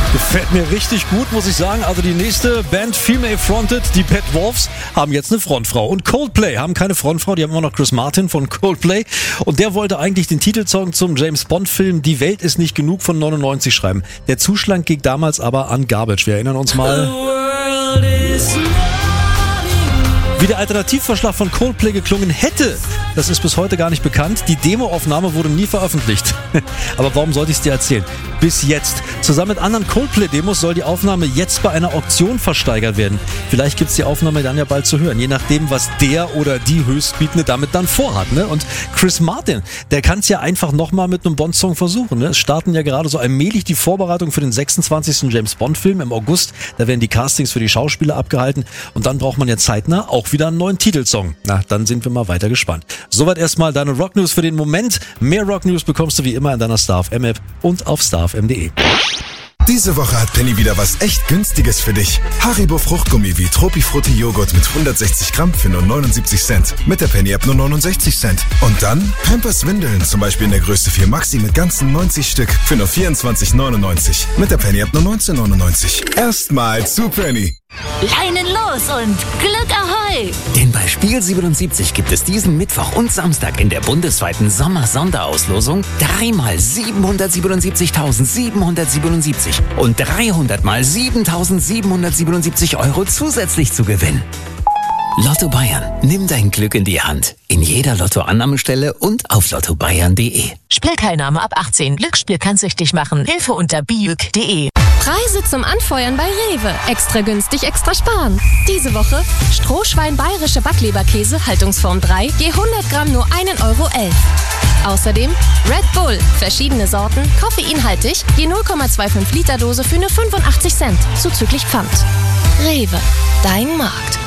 Gefällt mir richtig gut, muss ich sagen. Also die nächste Band, Female Fronted, die Bad Wolves, haben jetzt eine Frontfrau. Und Coldplay haben keine Frontfrau, die haben immer noch Chris Martin von Coldplay. Und der wollte eigentlich den Titelsong zum James-Bond-Film Die Welt ist nicht genug von 99 schreiben. Der Zuschlag ging damals aber an Garbage. Wir erinnern uns mal, wie der Alternativvorschlag von Coldplay geklungen hätte. Das ist bis heute gar nicht bekannt. Die Demoaufnahme wurde nie veröffentlicht. Aber warum sollte ich es dir erzählen? Bis jetzt. Zusammen mit anderen Coldplay-Demos soll die Aufnahme jetzt bei einer Auktion versteigert werden. Vielleicht gibt es die Aufnahme dann ja bald zu hören. Je nachdem, was der oder die Höchstbietende damit dann vorhat. Ne? Und Chris Martin, der kann es ja einfach nochmal mit einem Bond-Song versuchen. Ne? Es starten ja gerade so allmählich die Vorbereitungen für den 26. James-Bond-Film im August. Da werden die Castings für die Schauspieler abgehalten. Und dann braucht man ja zeitnah auch wieder einen neuen Titelsong. Na, dann sind wir mal weiter gespannt. Soweit erstmal deine Rock-News für den Moment. Mehr Rock-News bekommst du wie immer in deiner Star FM App und auf starfm.de. Diese Woche hat Penny wieder was echt Günstiges für dich. Haribo Fruchtgummi wie Tropifrutti Joghurt mit 160 Gramm für nur 79 Cent. Mit der Penny App nur 69 Cent. Und dann Pampers Windeln, zum Beispiel in der Größe 4 Maxi mit ganzen 90 Stück für nur 24,99. Mit der Penny App nur 19,99. Erstmal zu Penny. Leinen los und Glück Ahoi! Denn bei Spiel 77 gibt es diesen Mittwoch und Samstag in der bundesweiten Sommer-Sonderauslosung 3 mal 777.777 und 300 mal 7.777 Euro zusätzlich zu gewinnen. Lotto Bayern, nimm dein Glück in die Hand. In jeder Lottoannahmestelle und auf lottobayern.de. Spielteilnahme ab 18. Glücksspiel kann süchtig machen. Hilfe unter biüg.de. Preise zum Anfeuern bei Rewe. Extra günstig, extra sparen. Diese Woche Strohschwein bayerische Backleberkäse, Haltungsform 3, je 100 Gramm nur 1,11 Euro. Außerdem Red Bull, verschiedene Sorten, koffeinhaltig, je 0,25 Liter Dose für nur 85 Cent, zuzüglich Pfand. Rewe, dein Markt.